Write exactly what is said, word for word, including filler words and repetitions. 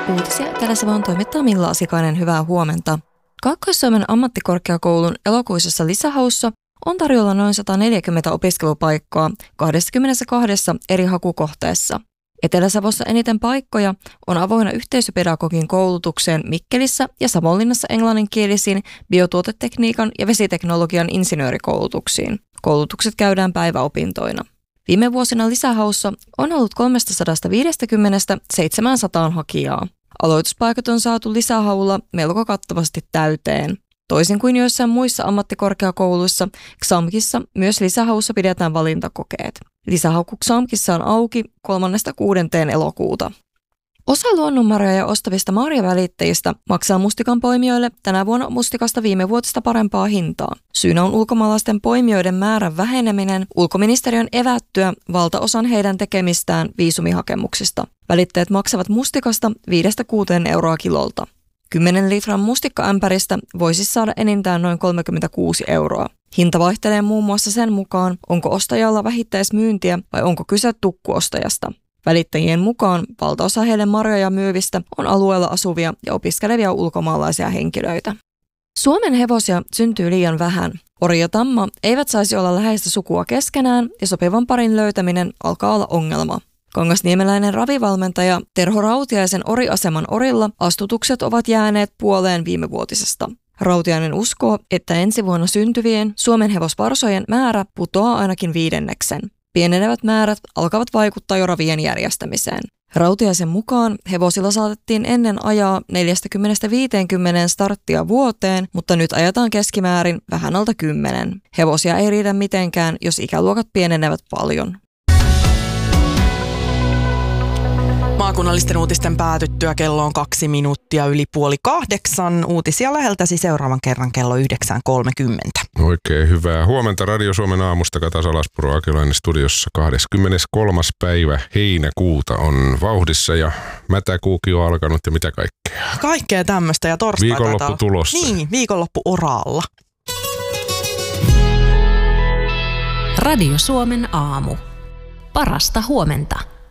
Uutisia Etelä-Savon toimittaa Milla Asikainen, hyvää huomenta. Kaakkois-Suomen ammattikorkeakoulun elokuisessa lisähaussa on tarjolla noin sata neljäkymmentä opiskelupaikkaa kaksikymmentäkaksi eri hakukohteessa. Etelä-Savossa eniten paikkoja on avoinna yhteisöpedagogin koulutukseen Mikkelissä ja Savonlinnassa englanninkielisiin biotuotetekniikan ja vesiteknologian insinöörikoulutuksiin. Koulutukset käydään päiväopintoina. Viime vuosina lisähaussa on ollut kolmesataaviisikymmentä seitsemänsataan hakijaa. Aloituspaikat on saatu lisähaulla melko kattavasti täyteen. Toisin kuin joissain muissa ammattikorkeakouluissa, Xamkissa myös lisähaussa pidetään valintakokeet. Lisähaku Xamkissa on auki kolmannesta kuudenteen elokuuta. Osa luonnonmarjoja ostavista marjavälittäjistä maksaa mustikan poimijoille tänä vuonna mustikasta viime vuotista parempaa hintaa. Syynä on ulkomaalaisten poimijoiden määrän väheneminen ulkoministeriön evättyä valtaosan heidän tekemistään viisumihakemuksista. Välittäjät maksavat mustikasta viidestä kuuteen euroa kilolta. kymmenen litran mustikkaämpäristä voisi saada enintään noin kolmekymmentäkuusi euroa. Hinta vaihtelee muun muassa sen mukaan, onko ostajalla vähittäismyyntiä vai onko kyse tukkuostajasta. Välittäjien mukaan valtaosa heille marjoja myyvistä on alueella asuvia ja opiskelevia ulkomaalaisia henkilöitä. Suomen hevosia syntyy liian vähän. Ori ja tamma eivät saisi olla läheistä sukua keskenään ja sopivan parin löytäminen alkaa olla ongelma. Kangasniemeläinen ravivalmentaja Terho Rautiaisen oriaseman orilla astutukset ovat jääneet puoleen viimevuotisesta. Rautiainen uskoo, että ensi vuonna syntyvien Suomen hevosvarsojen määrä putoaa ainakin viidenneksen. Pienenevät määrät alkavat vaikuttaa jo ravien järjestämiseen. Rautiaisen mukaan hevosilla saatettiin ennen ajaa neljäkymmentä viisikymmentä starttia vuoteen, mutta nyt ajetaan keskimäärin vähän alta kymmenen. Hevosia ei riitä mitenkään, jos ikäluokat pienenevät paljon. Maakunnallisten uutisten päätyttyä kello on kaksi minuuttia yli puoli kahdeksan. Uutisia läheltäsi seuraavan kerran kello yhdeksän kolmekymmentä. Oikein hyvää huomenta Radio Suomen aamusta. Kata Salaspuro Akelainen studiossa. kahdeskymmeneskolmas päivä heinäkuuta on vauhdissa ja mätäkuukin on alkanut ja mitä kaikkea. Kaikkea tämmöistä ja torstai. Viikonloppu tulossa. Niin, viikonloppu oraalla. Radio Suomen aamu. Parasta huomenta.